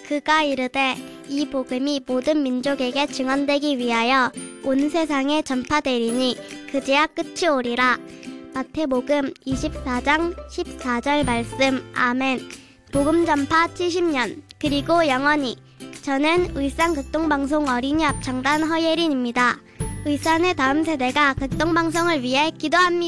그가 이르되 이 복음이 모든 민족에게 증언되기 위하여 온 세상에 전파되리니 그제야 끝이 오리라. 마태복음 24장 14절 말씀. 아멘. 복음 전파 70년 그리고 영원히. 저는 울산극동방송 어린이 합창단 허예린입니다. 울산의 다음 세대가 극동방송을 위해 기도합니다.